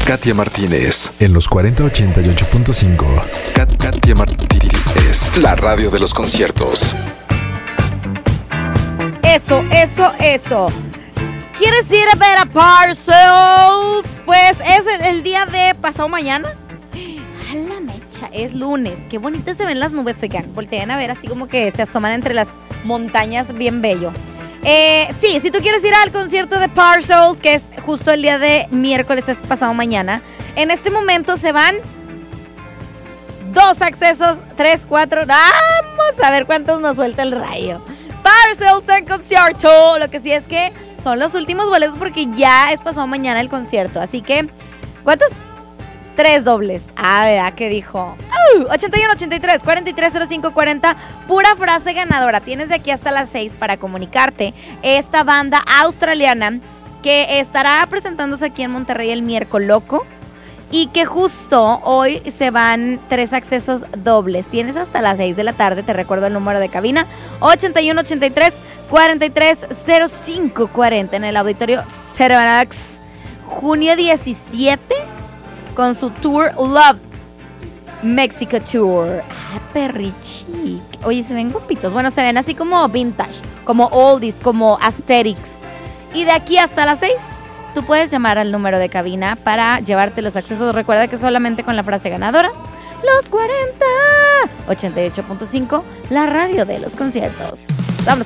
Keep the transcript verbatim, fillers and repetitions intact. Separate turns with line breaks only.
Katia Martínez en los cuarenta ochenta y ocho punto cinco. Kat- Katia Martínez, la radio de los conciertos.
Eso, eso, eso. ¿Quieres ir a ver a Parcels? Pues es el, el día de pasado mañana. A la mecha, es lunes. Qué bonitas se ven las nubes, oigan. Volteen a ver así como que se asoman entre las montañas, bien bello. Eh, sí, si tú quieres ir al concierto de Parcels, que es justo el día de miércoles, es pasado mañana, en este momento se van dos accesos, tres, cuatro. Vamos a ver cuántos nos suelta el rayo. Parcels en concierto. Lo que sí es que son los últimos boletos porque ya es pasado mañana el concierto. Así que, ¿cuántos? Tres dobles. A ver, ¿a qué dijo? Uh, ochenta y uno, ochenta y tres, cuarenta y tres, cero cinco, cuarenta. Pura frase ganadora. Tienes de aquí hasta las seis para comunicarte. Esta banda australiana que estará presentándose aquí en Monterrey el miércoles loco. Y que justo hoy se van tres accesos dobles. Tienes hasta las seis de la tarde. Te recuerdo el número de cabina. ochenta y uno, ochenta y tres, cuarenta y tres, cero cinco, cuarenta. En el auditorio Cervanax. Junio diecisiete. Con su tour Love Mexico Tour. Ah, perrichic. Oye, se ven guapitos. Bueno, se ven así como vintage. Como oldies, como aesthetics. Y de aquí hasta las seis. Tú puedes llamar al número de cabina para llevarte los accesos. Recuerda que solamente con la frase ganadora. Los cuarenta. ochenta y ocho punto cinco. La radio de los conciertos. Vámonos.